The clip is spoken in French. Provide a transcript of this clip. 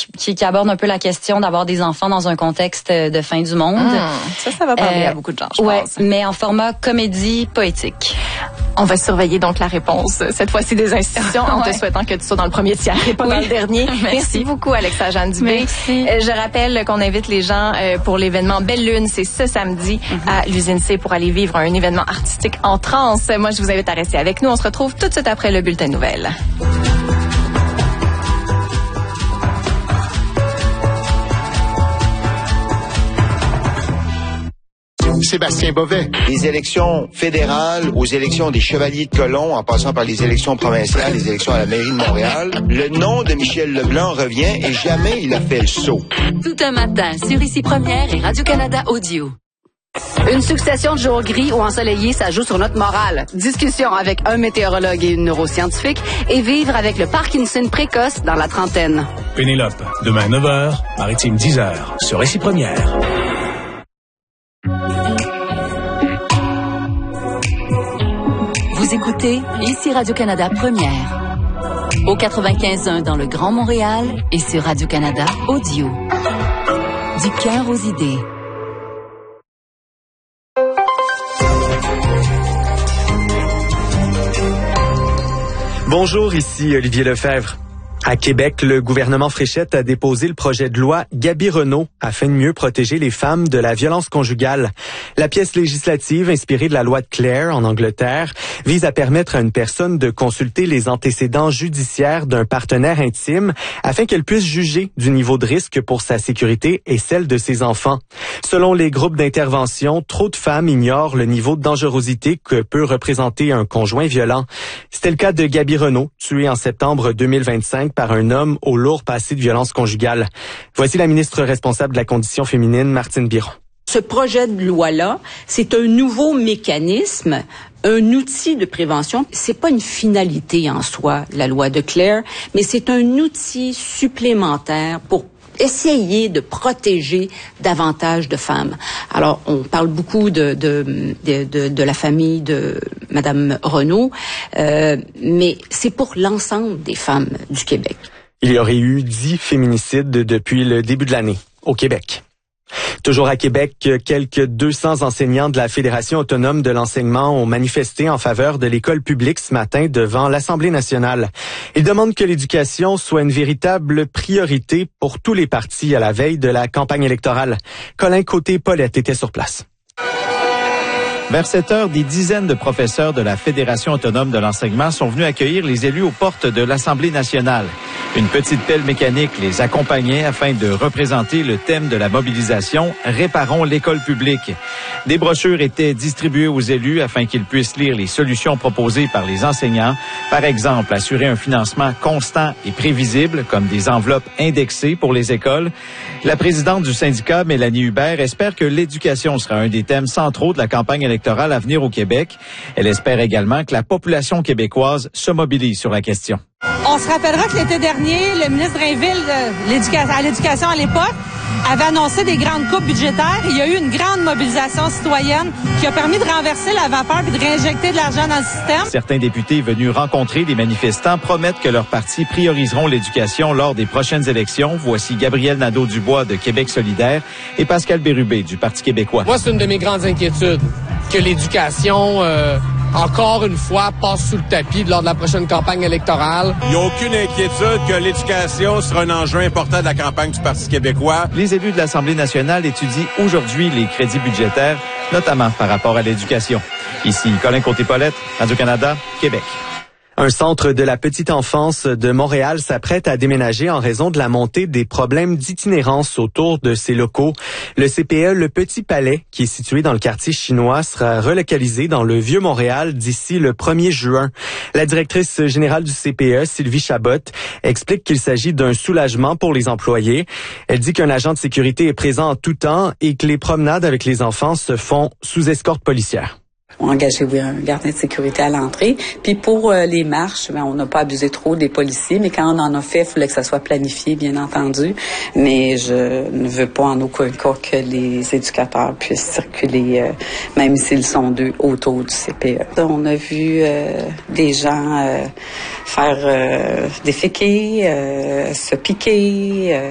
qui aborde un peu la question d'avoir des enfants dans un contexte de fin du monde. Ça va parler à beaucoup de gens, je pense. Mais en format comédie poétique. On va surveiller donc la réponse, cette fois-ci des institutions, en te souhaitant que tu sois dans le premier tiers et pas dans le dernier. Merci beaucoup, Alexa-Jeanne Dubé. Merci. Je rappelle qu'on invite les gens pour l'événement Belle Lune, c'est ce samedi à l'Usine C pour aller vivre un événement artistique en transe. Moi, je vous invite à rester avec nous. On se retrouve tout de suite après le bulletin de nouvelles. Sébastien Bovet. Les élections fédérales aux élections des Chevaliers de Colomb, en passant par les élections provinciales, les élections à la mairie de Montréal, le nom de Michel Leblanc revient et jamais il a fait le saut. Tout un matin sur Ici Première et Radio-Canada Audio. Une succession de jours gris ou ensoleillés, ça joue sur notre morale. Discussion avec un météorologue et une neuroscientifique et vivre avec le Parkinson précoce dans la trentaine. Pénélope, demain 9h, Maritime 10h, sur Ici Première. Vous écoutez Ici Radio-Canada Première. Au 95.1 dans le Grand Montréal et sur Radio-Canada Audio. Du cœur aux idées. Bonjour, ici Olivier Lefebvre. À Québec, le gouvernement Fréchette a déposé le projet de loi Gabi-Renault afin de mieux protéger les femmes de la violence conjugale. La pièce législative, inspirée de la loi de Clare en Angleterre, vise à permettre à une personne de consulter les antécédents judiciaires d'un partenaire intime afin qu'elle puisse juger du niveau de risque pour sa sécurité et celle de ses enfants. Selon les groupes d'intervention, trop de femmes ignorent le niveau de dangerosité que peut représenter un conjoint violent. C'était le cas de Gabi-Renault, tuée en septembre 2025 par un homme au lourd passé de violence conjugale. Voici la ministre responsable de la condition féminine, Martine Biron. Ce projet de loi-là, c'est un nouveau mécanisme, un outil de prévention. C'est pas une finalité en soi, la loi de Clare, mais c'est un outil supplémentaire pour essayer de protéger davantage de femmes. Alors, on parle beaucoup de la famille de Madame Renault, mais c'est pour l'ensemble des femmes du Québec. Il y aurait eu 10 féminicides depuis le début de l'année au Québec. Toujours à Québec, quelques 200 enseignants de la Fédération autonome de l'enseignement ont manifesté en faveur de l'école publique ce matin devant l'Assemblée nationale. Ils demandent que l'éducation soit une véritable priorité pour tous les partis à la veille de la campagne électorale. Colin Côté-Paulette était sur place. Vers 7 heures, des dizaines de professeurs de la Fédération autonome de l'enseignement sont venus accueillir les élus aux portes de l'Assemblée nationale. Une petite pelle mécanique les accompagnait afin de représenter le thème de la mobilisation « Réparons l'école publique ». Des brochures étaient distribuées aux élus afin qu'ils puissent lire les solutions proposées par les enseignants. Par exemple, assurer un financement constant et prévisible, comme des enveloppes indexées pour les écoles. La présidente du syndicat, Mélanie Hubert, espère que l'éducation sera un des thèmes centraux de la campagne électorale à venir au Québec. Elle espère également que la population québécoise se mobilise sur la question. On se rappellera que l'été dernier, le ministre Drainville à l'éducation à l'époque avait annoncé des grandes coupes budgétaires. Il y a eu une grande mobilisation citoyenne qui a permis de renverser la vapeur et de réinjecter de l'argent dans le système. Certains députés venus rencontrer les manifestants promettent que leurs partis prioriseront l'éducation lors des prochaines élections. Voici Gabriel Nadeau-Dubois de Québec solidaire et Pascal Bérubé du Parti québécois. Moi, c'est une de mes grandes inquiétudes, que l'éducation, encore une fois, passe sous le tapis lors de la prochaine campagne électorale. Il n'y a aucune inquiétude que l'éducation sera un enjeu important de la campagne du Parti québécois. Les élus de l'Assemblée nationale étudient aujourd'hui les crédits budgétaires, notamment par rapport à l'éducation. Ici Colin Côté-Paulette, Radio-Canada, Québec. Un centre de la petite enfance de Montréal s'apprête à déménager en raison de la montée des problèmes d'itinérance autour de ses locaux. Le CPE Le Petit Palais, qui est situé dans le quartier chinois, sera relocalisé dans le Vieux-Montréal d'ici le 1er juin. La directrice générale du CPE, Sylvie Chabot, explique qu'il s'agit d'un soulagement pour les employés. Elle dit qu'un agent de sécurité est présent en tout temps et que les promenades avec les enfants se font sous escorte policière. On a engagé un gardien de sécurité à l'entrée. Puis pour les marches, on n'a pas abusé trop des policiers, mais quand on en a fait, il fallait que ça soit planifié, bien entendu. Mais je ne veux pas en aucun cas que les éducateurs puissent circuler, même s'ils sont deux, autour du CPE. On a vu des gens faire déféquer, se piquer.